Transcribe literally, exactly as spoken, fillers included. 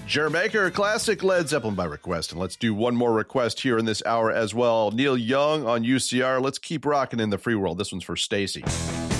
Jermaker, classic Led Zeppelin by request. And let's do one more request here in this hour as well. Neil Young on U C R. Let's keep rocking in the free world. This one's for Stacy.